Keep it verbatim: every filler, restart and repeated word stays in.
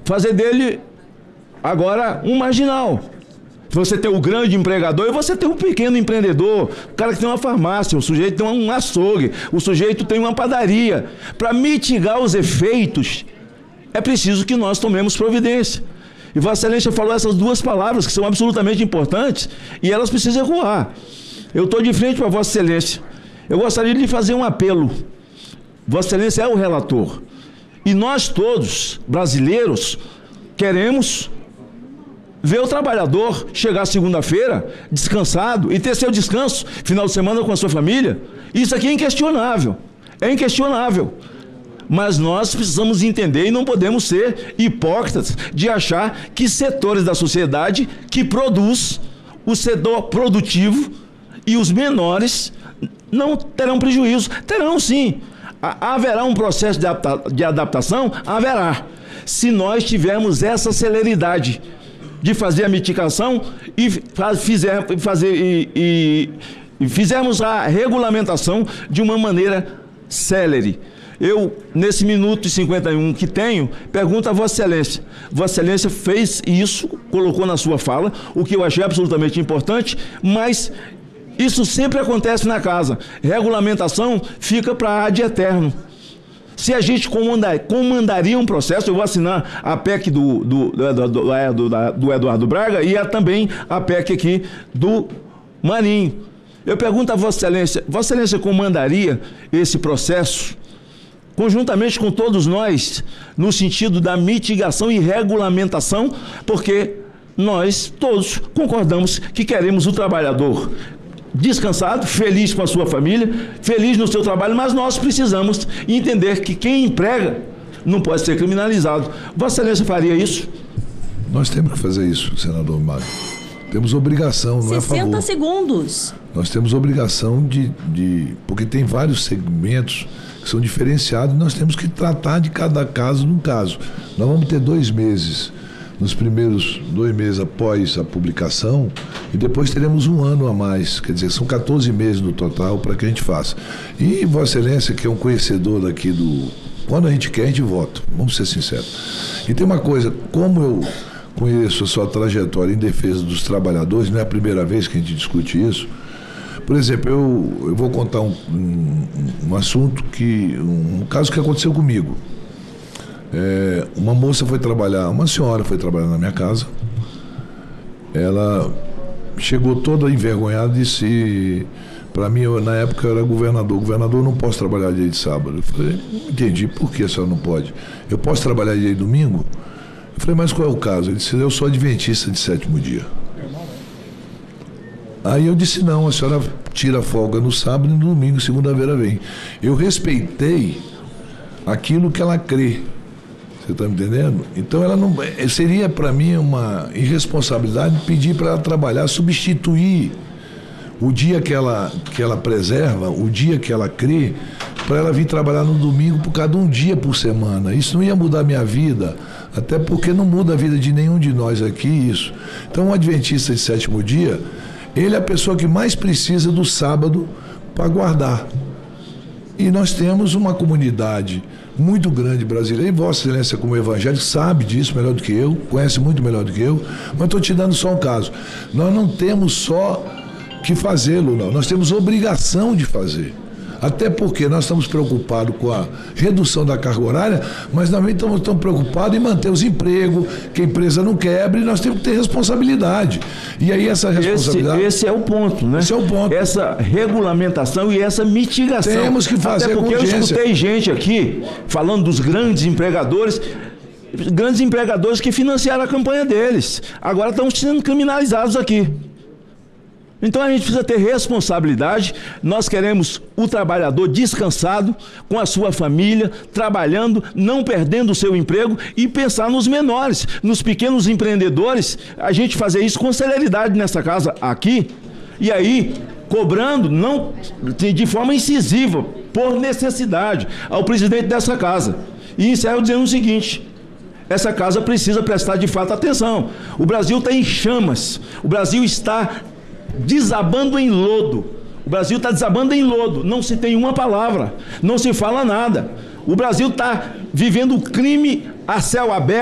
fazer dele agora um marginal. Você tem o grande empregador e você tem o pequeno empreendedor, o cara que tem uma farmácia, o sujeito tem um açougue, o sujeito tem uma padaria. Para mitigar os efeitos, é preciso que nós tomemos providência. E Vossa Excelência falou essas duas palavras que são absolutamente importantes e elas precisam ecoar. Eu estou de frente para Vossa Excelência. Eu gostaria de lhe fazer um apelo. Vossa Excelência é o relator. E nós todos, brasileiros, queremos ver o trabalhador chegar segunda-feira descansado e ter seu descanso, final de semana com a sua família. Isso aqui é inquestionável. É inquestionável. Mas nós precisamos entender e não podemos ser hipócritas de achar que setores da sociedade que produz, o setor produtivo e os menores não terão prejuízo. Terão sim. Haverá um processo de, adapta de adaptação? Haverá. Se nós tivermos essa celeridade de fazer a mitigação e, fizer, fazer, e, e, e fizermos a regulamentação de uma maneira célere. Eu, nesse minuto e cinquenta e um que tenho, pergunto a Vossa Excelência. Vossa Excelência fez isso, colocou na sua fala, o que eu achei absolutamente importante, mas isso sempre acontece na casa. Regulamentação fica para ad eterno. Se a gente comandar, comandaria um processo, eu vou assinar a P E C do, do, do, do, do, do Eduardo Braga e a, também a P E C aqui do Marinho. Eu pergunto a Vossa Excelência, Vossa Excelência comandaria esse processo conjuntamente com todos nós, no sentido da mitigação e regulamentação, porque nós todos concordamos que queremos o trabalhador descansado, feliz com a sua família, feliz no seu trabalho, mas nós precisamos entender que quem emprega não pode ser criminalizado. Vossa Excelência faria isso? Nós temos que fazer isso, senador Mário. Temos obrigação, não é favor. sessenta segundos. Nós temos obrigação de, de... Porque tem vários segmentos que são diferenciados, nós temos que tratar de cada caso num caso. Nós vamos ter dois meses, nos primeiros dois meses após a publicação, e depois teremos um ano a mais, quer dizer, são quatorze meses no total para que a gente faça. E Vossa Excelência, que é um conhecedor daqui do... Quando a gente quer, a gente vota, vamos ser sinceros. E tem uma coisa, como eu conheço a sua trajetória em defesa dos trabalhadores, não é a primeira vez que a gente discute isso. Por exemplo, eu, eu vou contar um, um, um assunto que, um, um caso que aconteceu comigo. É, uma moça foi trabalhar, uma senhora foi trabalhar na minha casa. Ela chegou toda envergonhada e disse, para mim, eu, na época eu era governador, governador, eu não posso trabalhar dia de sábado. Eu falei, não entendi, por que a senhora não pode? Eu posso trabalhar dia de domingo? Eu falei, mas qual é o caso? Ele disse, eu sou adventista de sétimo dia. Aí eu disse, não, a senhora tira folga no sábado e no domingo, segunda-feira vem. Eu respeitei aquilo que ela crê. Você está me entendendo? Então ela não, seria para mim uma irresponsabilidade pedir para ela trabalhar, substituir o dia que ela, que ela preserva, o dia que ela crê, para ela vir trabalhar no domingo por cada um dia por semana. Isso não ia mudar a minha vida, até porque não muda a vida de nenhum de nós aqui isso. Então um adventista de sétimo dia, ele é a pessoa que mais precisa do sábado para guardar. E nós temos uma comunidade muito grande brasileira, e Vossa Excelência, como evangélico, sabe disso melhor do que eu, conhece muito melhor do que eu, mas estou te dando só um caso. Nós não temos só que fazê-lo, não. Nós temos obrigação de fazer. Até porque nós estamos preocupados com a redução da carga horária, mas também estamos tão preocupados em manter os empregos, que a empresa não quebre, e nós temos que ter responsabilidade. E aí essa responsabilidade... Esse, esse é o ponto, né? Esse é o ponto. Essa regulamentação e essa mitigação. Temos que fazer. Até porque eu escutei gente aqui falando dos grandes empregadores, grandes empregadores que financiaram a campanha deles. Agora estão sendo criminalizados aqui. Então a gente precisa ter responsabilidade. Nós queremos o trabalhador descansado, com a sua família, trabalhando, não perdendo o seu emprego, e pensar nos menores, nos pequenos empreendedores, a gente fazer isso com celeridade nessa casa aqui, e aí cobrando não de forma incisiva, por necessidade, ao presidente dessa casa. E encerro dizendo o seguinte: essa casa precisa prestar de fato atenção. O Brasil está em chamas, o Brasil está desabando em lodo. O Brasil está desabando em lodo. Não se tem uma palavra, não se fala nada. O Brasil está vivendo o crime a céu aberto.